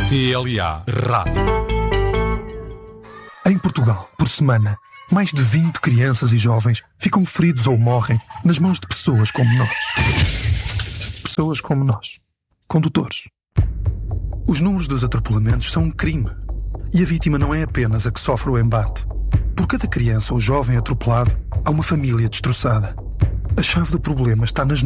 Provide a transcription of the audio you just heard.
TLA Rádio. Em Portugal, por semana, mais de 20 crianças e jovens ficam feridos ou morrem nas mãos de pessoas como nós. Pessoas como nós. Condutores. Os números dos atropelamentos são um crime. E a vítima não é apenas a que sofre o embate. Por cada criança ou jovem atropelado, há uma família destroçada. A chave do problema está nas